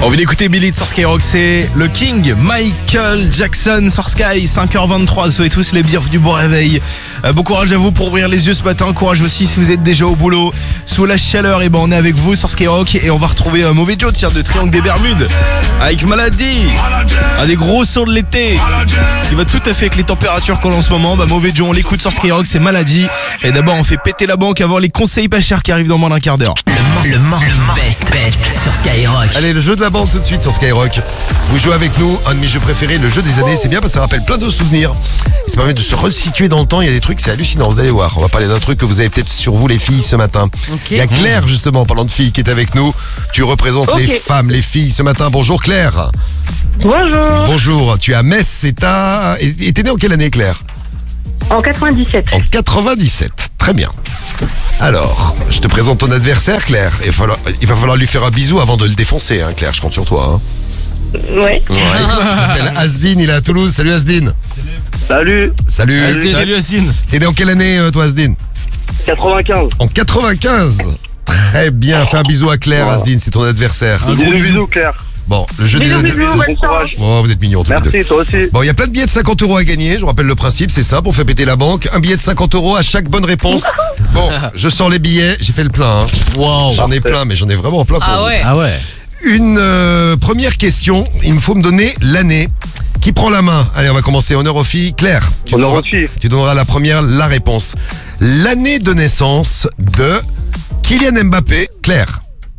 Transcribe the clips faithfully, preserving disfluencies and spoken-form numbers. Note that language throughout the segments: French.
On vient d'écouter Billy sur Skyrock, c'est le King Michael Jackson sur Sky, cinq heures vingt-trois, soyez tous les bienvenus, bon réveil. Euh, bon courage à vous pour ouvrir les yeux ce matin, courage aussi si vous êtes déjà au boulot, sous la chaleur, et ben on est avec vous sur Skyrock et on va retrouver un mauvais Joe, tiens, de Triangle des Bermudes, avec Maladie, un des gros sons de l'été, qui va tout à fait avec les températures qu'on a en ce moment. Bah mauvais Joe, on l'écoute sur Skyrock, c'est Maladie, et d'abord on fait péter la banque avant les conseils pas chers qui arrivent dans moins d'un quart d'heure. Le morning best best sur Skyrock. Allez, le jeu de la banque tout de suite sur Skyrock. Vous jouez avec nous, un de mes jeux préférés, le jeu des années. C'est bien parce que ça rappelle plein de souvenirs. Et ça permet de se resituer dans le temps. Il y a des trucs, c'est hallucinant. Vous allez voir. On va parler d'un truc que vous avez peut-être sur vous, les filles, ce matin. Okay. Il y a Claire, justement, en parlant de filles, qui est avec nous. Tu représentes okay. les femmes, les filles ce matin. Bonjour Claire. Bonjour. Bonjour. Tu es à Metz. C'est ta... Et t'es née en quelle année, Claire? En quatre-vingt-dix-sept. En quatre-vingt-dix-sept. Très bien. Alors, je te présente ton adversaire, Claire. Il va falloir, il va falloir lui faire un bisou avant de le défoncer, hein, Claire. Je compte sur toi. Hein. Oui. Ouais. Il s'appelle Asdine, il est à Toulouse. Salut Asdine. Salut. Salut. Asdine. Salut Asdine. T'es né en quelle année, toi, Asdine? quatre-vingt-quinze. En quatre-vingt-quinze. Très bien. Fais un bisou à Claire, wow. Asdine, c'est ton adversaire. Un gros bisou, bisou, Claire. Bon, le jeu bisous, des... Bisous, bon courage. Oh, vous êtes mignons tous les deux. Merci, toi aussi. Bon, il y a plein de billets de cinquante euros à gagner. Je vous rappelle le principe, c'est ça, pour faire péter la banque. Un billet de cinquante euros à chaque bonne réponse. Bon, je sors les billets. J'ai fait le plein. Hein. Wow. J'en ai plein, mais j'en ai vraiment plein pour ah vous. Ouais. Ah ouais. Une euh, première question. Il me faut me donner l'année. Qui prend la main? Allez, on va commencer. Honneur aux filles. Claire, tu, Honneur donneras, aux filles. tu donneras la première, la réponse. L'année de naissance de Kylian Mbappé. Claire.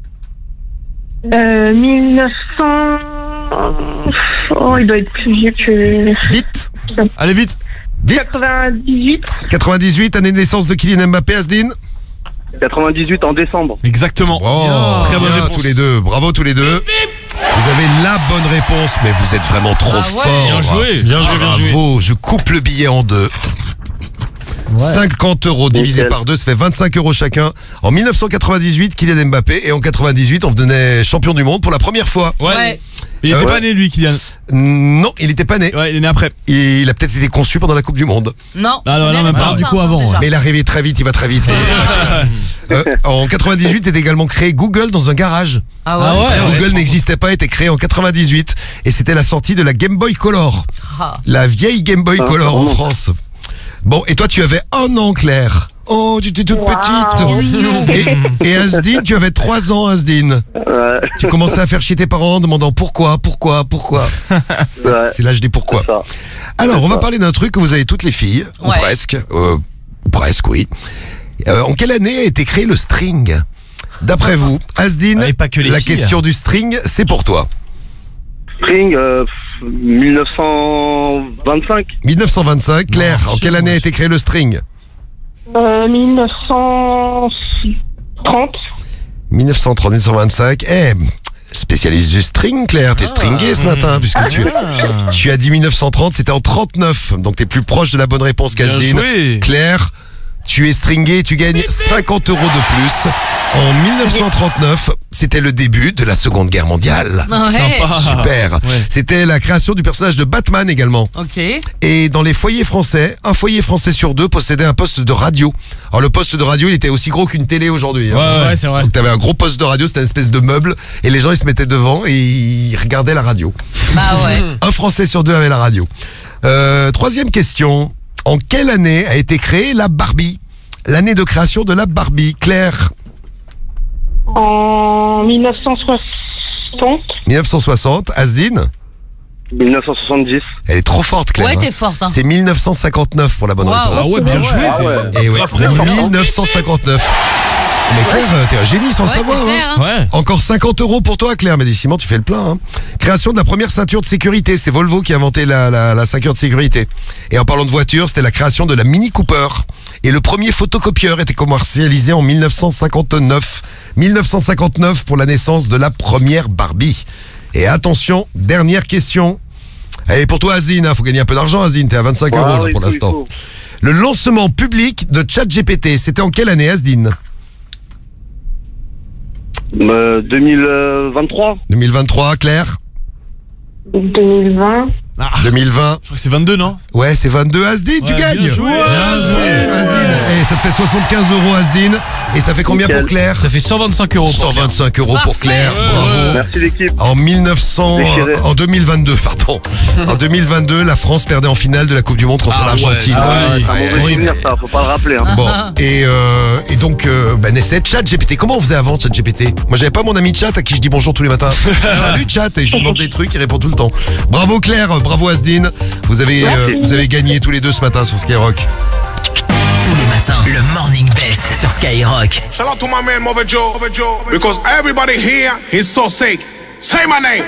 Euh, mille neuf cents... Oh, il doit être plus vieux que... Vite. Allez vite. Vite. quatre-vingt-dix-huit. quatre-vingt-dix-huit, année de naissance de Kylian Mbappé, Asdine. quatre-vingt-dix-huit en décembre. Exactement. Oh, bien. Très bonne bien, réponse. tous les deux. Bravo tous les deux. Vous avez la bonne réponse, mais vous êtes vraiment trop Ah ouais. forts. Bien joué. Bien joué, bien joué. Bravo. Je coupe le billet en deux. Ouais. cinquante euros divisé Nickel. par deux, ça fait vingt-cinq euros chacun. En mille neuf cent quatre-vingt-dix-huit, Kylian Mbappé, et en quatre-vingt-dix-huit, on devenait champion du monde pour la première fois. Ouais. Ouais. Il était Euh, pas ouais. né lui, Kylian. Non, il n'était pas né. Ouais, il est né après. Et il a peut-être été conçu pendant la Coupe du Monde. Non. Ah non, c'est non, même pas. vingt-cinq Du coup, ans, avant, déjà. ouais. Mais il est arrivé très vite, il va très vite. euh, en quatre-vingt-dix-huit, était également créé Google dans un garage. Ah ouais. Ah ouais. Google n'existait pas, était créé en quatre-vingt-dixhuit et c'était la sortie de la Game Boy Color. Ah. La vieille Game Boy Ah, Color en vraiment. France. Bon, et toi tu avais un an, Claire. Oh, tu étais toute Wow. petite. Et, et Asdine, tu avais trois ans, Asdine. Ouais. Tu commençais à faire chier tes parents en demandant pourquoi, pourquoi, pourquoi. Ouais. C'est l'âge des pourquoi. C'est ça. Alors, C'est on va ça. parler d'un truc que vous avez toutes les filles, ou Ouais. presque. Euh, presque, oui. Euh, en quelle année a été créé le string? D'après vous, Asdine, Ah, et pas que les la filles. question du string, c'est pour toi. Spring, euh, mille neuf cent vingt-cinq. mille neuf cent vingt-cinq, Claire, Non, en quelle chier, année a moi, été créé le string? Euh, mille neuf cent trente. mille neuf cent trente, mille neuf cent vingt-cinq. Eh, spécialiste du string, Claire, t'es stringué ce matin, puisque tu, tu as dit mille neuf cent trente, c'était en trente-neuf, donc t'es plus proche de la bonne réponse Bien qu'Asdine. joué. Claire, tu es stringué, tu gagnes cinquante euros de plus. En mille neuf cent trente-neuf, c'était le début de la Seconde Guerre mondiale. Ouais. Sympa. Super. Ouais. C'était la création du personnage de Batman également. Ok. Et dans les foyers français, un foyer français sur deux possédait un poste de radio. Alors le poste de radio, il était aussi gros qu'une télé aujourd'hui. hein. Ouais, ouais, c'est vrai. Donc t'avais un gros poste de radio, c'était une espèce de meuble, et les gens ils se mettaient devant et ils regardaient la radio. Bah ouais. Un Français sur deux avait la radio. Euh, troisième question. En quelle année a été créée la Barbie? L'année de création de la Barbie. Claire? En mille neuf cent soixante. mille neuf cent soixante. Asdine? mille neuf cent soixante-dix. Elle est trop forte, Claire. Ouais, hein. t'es forte. Hein. C'est mille neuf cent cinquante-neuf pour la bonne Wow. réponse. Ah ouais, bien joué. Ah t'es- ouais. Et ouais, Après, mille neuf cent cinquante-neuf. Mais Claire, euh, t'es un génie sans Ouais, le savoir. c'est hein. clair. Hein. Ouais. Encore cinquante euros pour toi, Claire. Mais décidément, tu fais le plein. Hein. Création de la première ceinture de sécurité. C'est Volvo qui a inventé la, la, la ceinture de sécurité. Et en parlant de voiture, c'était la création de la Mini Cooper. Et le premier photocopieur était commercialisé en mille neuf cent cinquante-neuf. mille neuf cent cinquante-neuf pour la naissance de la première Barbie. Et attention, dernière question. Allez, pour toi, Asdine, hein, faut gagner un peu d'argent, Asdine. T'es à vingt-cinq euros Ah, là, oui, pour il faut, l'instant. il faut. Le lancement public de ChatGPT, c'était en quelle année, Asdine? Euh, deux mille vingt-trois. deux mille vingt-trois, Claire? deux mille vingt. Ah, deux mille vingt. je crois que c'est vingt-deux, non? Ouais, c'est vingt-deux, Asdine, tu Ouais, gagnes. bien joué. Ouais, Bien joué. Asdine. Eh, ça te fait soixante-quinze euros, Asdine. Et ça fait combien Nickel. pour Claire? Ça fait cent vingt-cinq euros. pour cent vingt-cinq euros pour Claire. Bravo. Merci l'équipe. En mille neuf cents, Déchiré. en deux mille vingt-deux, pardon. En deux mille vingt-deux, la France perdait en finale de la Coupe du Monde contre Ah l'Argentine. ouais, ah Ah, oui. c'est un Ouais, mauvais horrible. souvenir, ça. Faut pas le rappeler. Hein. Bon, et, euh, et donc, euh, bah, naissait ChatGPT. Comment on faisait avant ChatGPT? Moi, j'avais pas mon ami Chat à qui je dis bonjour tous les matins. Salut Chat, et je lui demande des trucs, il répond tout le temps. Bravo Claire, bravo Asdine. Vous avez, euh, vous avez gagné tous les deux ce matin sur Skyrock. Tous les matins, le Morning Best sur Skyrock. Shout out to my man Mother Joe, because everybody here is so sick. Say my name.